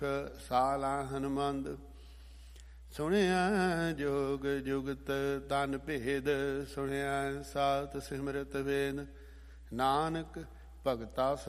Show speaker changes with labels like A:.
A: ਸਾਲਾ ਹਨੁਮੰਦ। ਸੁਣਿਆ ਜੋਗ ਜੁਗਤ ਤਨ ਭੇਦ, ਸੁਣਿਆ ਸਾਤ ਸਿਮਰਤ ਵੇਦ। ਨਾਨਕ ਭਗਤਾ